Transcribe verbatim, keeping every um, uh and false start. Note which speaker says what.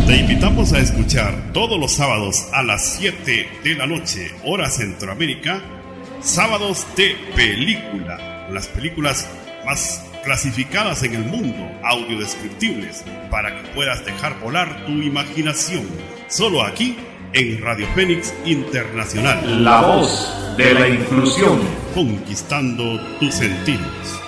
Speaker 1: Te invitamos a escuchar todos los sábados a las siete de la noche, hora Centroamérica, Sábados de Película, las películas más clasificadas en el mundo, audiodescriptibles, para que puedas dejar volar tu imaginación. Solo aquí, en Radio Fénix Internacional.
Speaker 2: La voz de la inclusión.
Speaker 1: Conquistando tus sentidos.